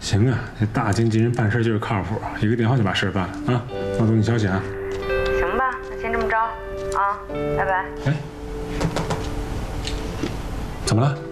行啊，这大经纪人办事就是靠谱，一个电话就把事儿办了啊。那等你消息啊。 行吧，那先这么着啊，拜拜。 哎，怎么了？